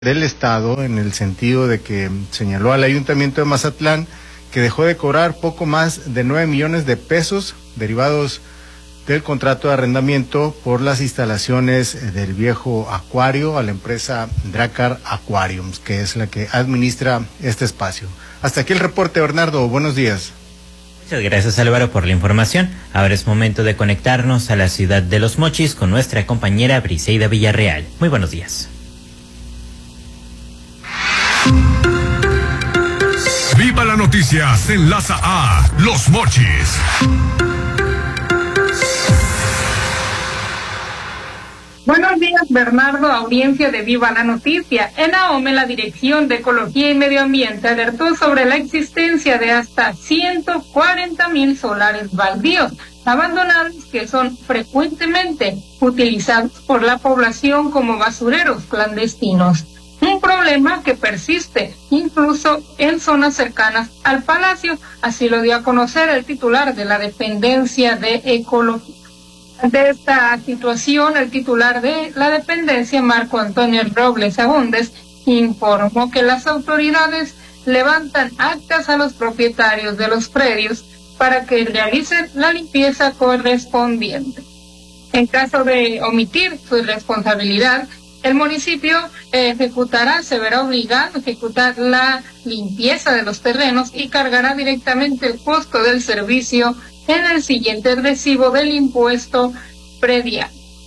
del Estado, en el sentido de que señaló al Ayuntamiento de Mazatlán que dejó de cobrar poco más de 9 millones de pesos derivados del contrato de arrendamiento por las instalaciones del viejo acuario a la empresa Dracar Aquariums, que es la que administra este espacio. Hasta aquí el reporte, Bernardo. Buenos días. Muchas gracias, Álvaro, por la información. Ahora es momento de conectarnos a la ciudad de Los Mochis con nuestra compañera Briseida Villarreal. Muy buenos días. Viva la Noticia se enlaza a Los Mochis. Buenos días, Bernardo, audiencia de Viva la Noticia. En Ahome, la Dirección de Ecología y Medio Ambiente alertó sobre la existencia de hasta 140,000 solares baldíos abandonados que son frecuentemente utilizados por la población como basureros clandestinos. Un problema que persiste incluso en zonas cercanas al Palacio, así lo dio a conocer el titular de la Dependencia de Ecología. Ante esta situación, el titular de la dependencia, Marco Antonio Robles Agúndez, informó que las autoridades levantan actas a los propietarios de los predios para que realicen la limpieza correspondiente. En caso de omitir su responsabilidad, el municipio se verá obligado a ejecutar la limpieza de los terrenos y cargará directamente el costo del servicio en el siguiente recibo del impuesto predial.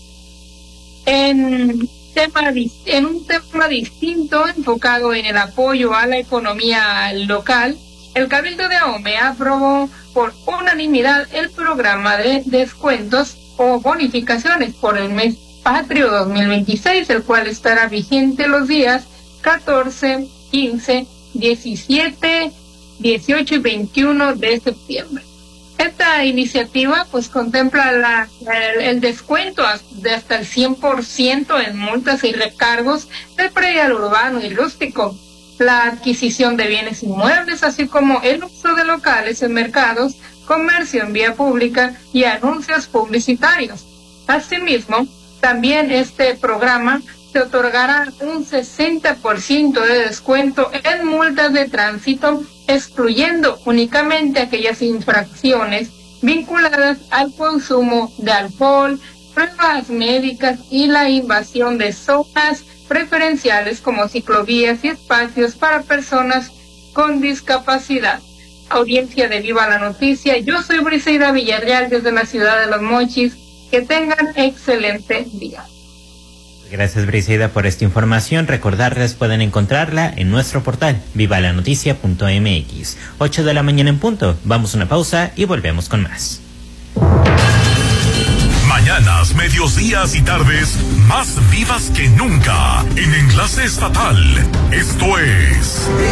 En un tema distinto, enfocado en el apoyo a la economía local, el Cabildo de Ahome aprobó por unanimidad el programa de descuentos o bonificaciones por el mes Patrio 2026, el cual estará vigente los días 14, 15, 17, 18 y 21 de septiembre. Esta iniciativa pues contempla el descuento de hasta el 100% en multas y recargos del predial urbano y rústico, la adquisición de bienes inmuebles, así como el uso de locales en mercados, comercio en vía pública y anuncios publicitarios. Asimismo, también este programa se otorgará un 60% de descuento en multas de tránsito, excluyendo únicamente aquellas infracciones vinculadas al consumo de alcohol, pruebas médicas y la invasión de zonas preferenciales como ciclovías y espacios para personas con discapacidad. Audiencia de Viva la Noticia, yo soy Briseida Villarreal desde la ciudad de Los Mochis. Que tengan excelente día. Gracias, Briseida, por esta información. Recordarles, pueden encontrarla en nuestro portal vivalanoticia.mx. 8 de la mañana en punto. Vamos a una pausa y volvemos con más. Mañanas, medios, días y tardes más vivas que nunca en Enlace Estatal. Esto es